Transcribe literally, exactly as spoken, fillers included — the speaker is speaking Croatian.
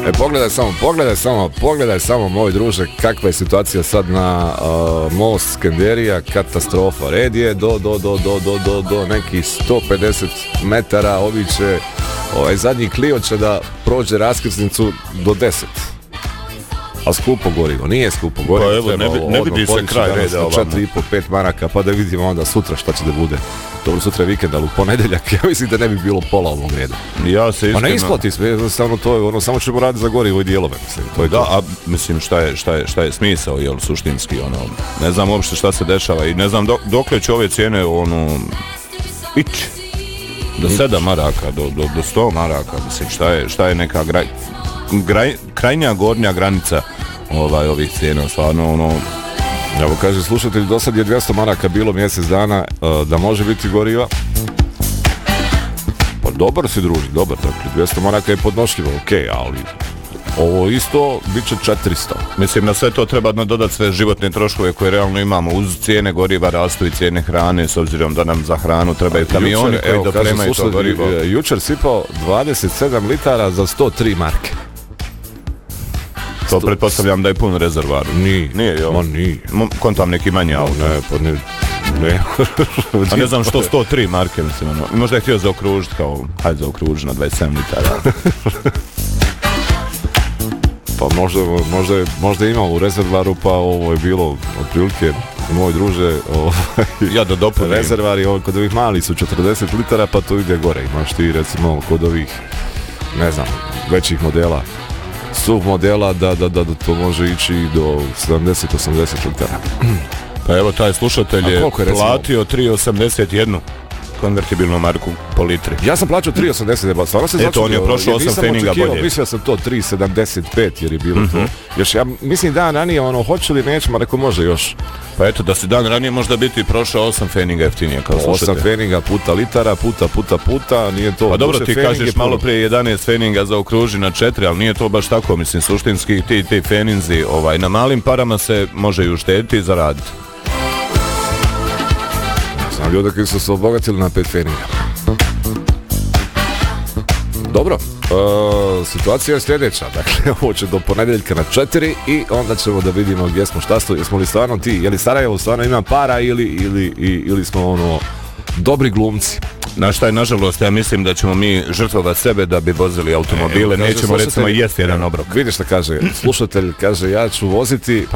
E, pogledaj samo, pogledaj samo, pogledaj samo, moj druže, kakva je situacija sad na uh, most Skenderija, katastrofa. Red je do, do, do, do, do, do, do nekih sto pedeset metara, ovi će, ovaj zadnji Clio će da prođe raskrsnicu do deset. A skupo gorivo, nije skupo gorivo. Pa evo, ne, bi, ne vidi se kraj reda ovamo. četiri i po do pet maraka, pa da vidimo onda sutra šta će da bude. Dobro, sutra je vikend, ali u ponedeljak ja mislim da ne bi bilo pola ovog reda. Ja se iskreno... Pa ne isplati sve, jednostavno to je ono, samo ćemo raditi za gorivo i dijelove, mislim. To je da, to. a mislim šta je, šta je, šta je smisao, jel, suštinski, ono, ne znam uopšte šta se dešava i ne znam dok, dokle će ove cijene, ono, ići. Do sedam maraka, do, do, do sto maraka, mislim, šta je, šta je neka graj, graj, krajnja gornja granica ovaj, ovih cijena, stvarno, ono... Evo, kaže slušatelj, do sad je dvjesto maraka bilo mjesec dana uh, da može biti goriva. Pa dobar si, druži, dobar, dakle, dvjesto maraka je podnošljivo, okej, okay, ali ovo isto bit će četiristo. Mislim, na sve to treba dodati sve životne troškove koje realno imamo. Uz cijene goriva rastu i cijene hrane, s obzirom da nam za hranu trebaju kamioni koji evo, dopremaju to gorivo. Jučer sipao dvadeset sedam litara za sto tri marke. To pretpostavljam da je pun rezervar. Nije. Nije, jel? Ma nije. Kontam neki manji auto. Ne, pa ne. Ne. A ne znam što sto tri marke, mislim, ono. Možda je htio zaokružiti kao, hajde zaokružiti na dvadeset sedam litara. Pa možda, možda, je, možda je imao u rezervaru, pa ovo je bilo otprilike, moj druže, ovaj, ja da dopunim. Rezervari ovaj, kod ovih malih su četrdeset litara, pa to ide gore. Imaš ti recimo kod ovih, ne znam, većih modela, suv modela da, da, da, da to može ići do sedamdeset do osamdeset litara. Pa evo, taj slušatelj je, je platio tri osamdeset jedan konvertibilnu marku po litri. Ja sam plaćao tri osamdeset, ba stvarno se začudio. Eto, on je prošao osam treninga bolje. Mislio sam to tri sedamdeset pet jer je bilo mm-hmm. to. Još ja mislim dan ranije, ono, hoće li nećemo, rekao može još. Pa eto, da se dan ranije možda biti prošao osam feninga jeftinije, kao slušate. osam feninga puta litara, puta, puta, puta, nije to... Pa dobro, ti kažeš malo prije jedanaest feninga za okruži na četiri, ali nije to baš tako, mislim, suštinski ti, ti feninzi, ovaj, na malim parama se može i uštediti i zaraditi. Znam ljudi koji su se obogatili na pet feninga. Dobro, e, situacija je sljedeća, dakle, ovo će do ponedeljka na četiri i onda ćemo da vidimo gdje smo, šta smo, jesmo li stvarno ti, je li Sarajevo stvarno ima para ili, ili, ili, ili smo ono dobri glumci. Na šta je, nažalost, ja mislim da ćemo mi žrtvovati sebe da bi vozili automobile, e, nećemo recimo jesti jedan obrok. Vidiš šta kaže, slušatelj kaže ja ću voziti